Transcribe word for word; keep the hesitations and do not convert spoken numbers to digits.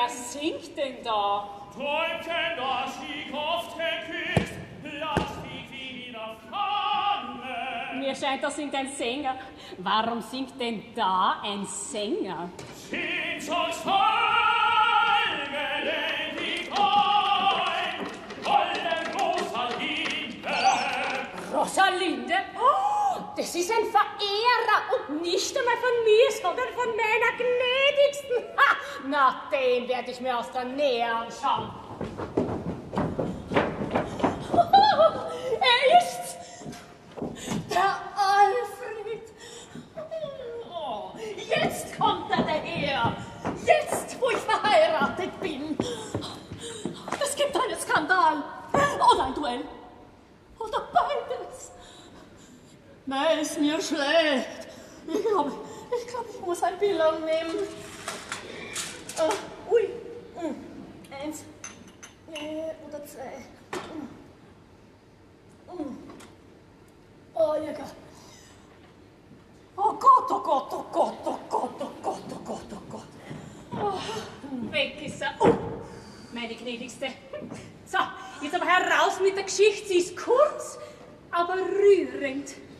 wer singt denn da? Täubchen, das stieg oft geküsst, das stieg wie wieder Flamme. Mir scheint, da singt ein Sänger. Warum singt denn da ein Sänger? Sind uns vollgelendig ein, holde Rosalinde. Rosalinde? Oh, das ist ein Verehrer und nicht einmal von mir, sondern von meiner Gnädigsten. Ha, na, den werde ich mir aus der Nähe anschauen. Er ist der Alfred. Oh, jetzt kommt er daher. Jetzt, wo ich verheiratet bin. Es gibt einen Skandal oder ein Duell. Oder beides. Nein, ist mir schlecht. Ich glaube, ich, glaub, ich muss ein Pillen nehmen. Uh, ui. Mm. Eins. Äh, oder zwei. Mm. Mm. Oh, ja, Gott. Oh Gott, oh Gott, oh Gott, oh Gott, oh Gott, oh Gott, oh Gott. Oh, weg ist er. Oh, meine Gnädigste. So, jetzt aber heraus mit der Geschichte. Sie ist kurz, aber rührend.